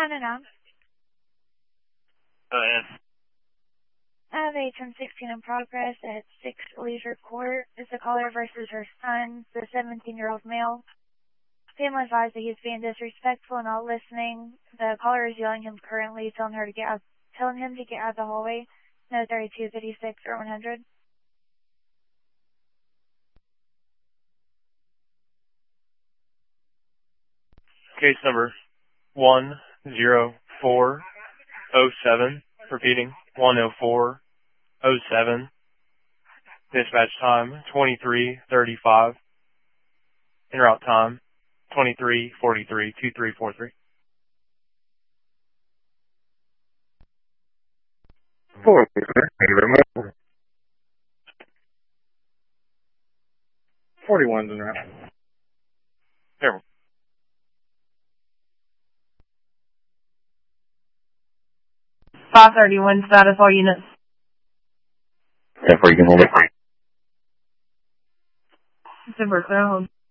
On and on. Yes. I have a 1016 in progress at 6 Leisure Court. It's a caller versus her son, the 17-year-old male. Family advised that he's being disrespectful and not listening. The caller is yelling him currently, telling him to get out of the hallway. No 3256 or 100. Case number 10407. Repeating, 10407. Dispatch time 23:35. En route time 23:43. 2343. 4, thank you very much. 41's en route. There. 531 status, all units. Yeah, you can hold it. Super clear, hold.